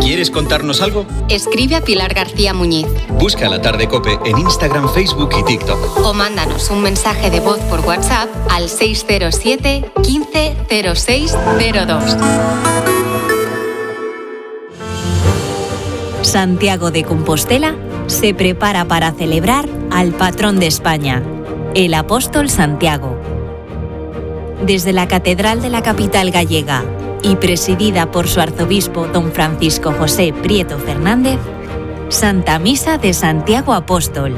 ¿Quieres contarnos algo? Escribe a Pilar García Muñiz. Busca La Tarde COPE en Instagram, Facebook y TikTok. O mándanos un mensaje de voz por WhatsApp al 607 15 06 02. Santiago de Compostela se prepara para celebrar al patrón de España, el apóstol Santiago. Desde la Catedral de la capital gallega y presidida por su arzobispo don Francisco José Prieto Fernández, Santa Misa de Santiago Apóstol.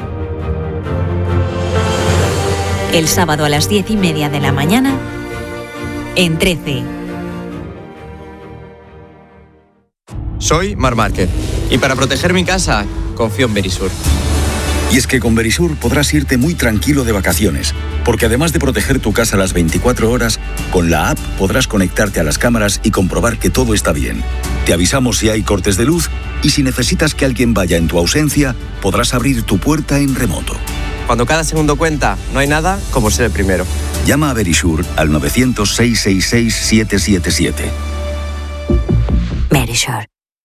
El sábado a las 10:30 de la mañana, en 13. Soy Mar Márquez y para proteger mi casa confío en Verisur. Y es que con Verisur podrás irte muy tranquilo de vacaciones, porque además de proteger tu casa las 24 horas, con la app podrás conectarte a las cámaras y comprobar que todo está bien. Te avisamos si hay cortes de luz y si necesitas que alguien vaya en tu ausencia, podrás abrir tu puerta en remoto. Cuando cada segundo cuenta, no hay nada como ser el primero. Llama a Verisur al 900-666-777. Verisur.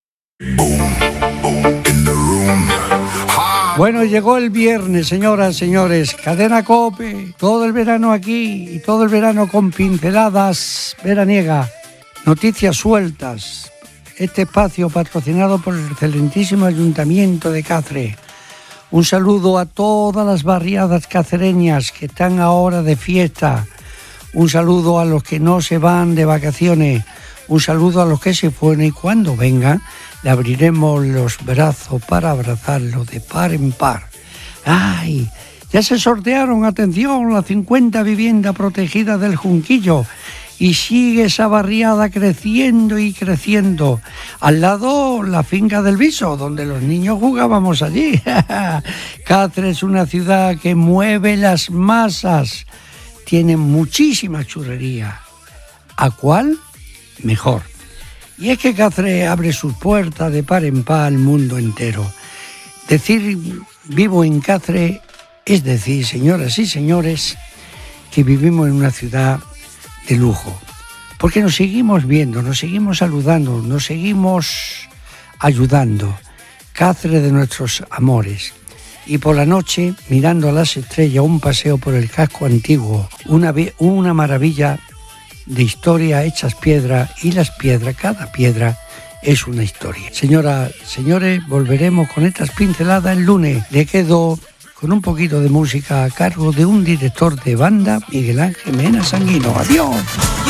Bueno, llegó el viernes, señoras, señores. Cadena COPE, todo el verano aquí y todo el verano con pinceladas veraniega. Noticias sueltas. Este espacio patrocinado por el excelentísimo Ayuntamiento de Cáceres. Un saludo a todas las barriadas cacereñas que están ahora de fiesta. Un saludo a los que no se van de vacaciones. Un saludo a los que se fueron y cuando vengan le abriremos los brazos para abrazarlos de par en par. ¡Ay! Ya se sortearon, atención, las 50 viviendas protegidas del Junquillo y sigue esa barriada creciendo y creciendo. Al lado, la finca del Viso, donde los niños jugábamos allí. Cáceres es una ciudad que mueve las masas. Tiene muchísima churrería. ¿A cuál? Mejor. Y es que Cáceres abre sus puertas de par en par al mundo entero. Decir vivo en Cáceres es decir, señoras y señores, que vivimos en una ciudad de lujo. Porque nos seguimos viendo, nos seguimos saludando, nos seguimos ayudando. Cáceres de nuestros amores. Y por la noche, mirando a las estrellas, un paseo por el casco antiguo, una maravilla de historia hechas piedra, y las piedras, cada piedra es una historia. Señoras, señores, volveremos con estas pinceladas el lunes. Le quedo con un poquito de música a cargo de un director de banda, Miguel Ángel Mena Sanguino. ¡Adiós!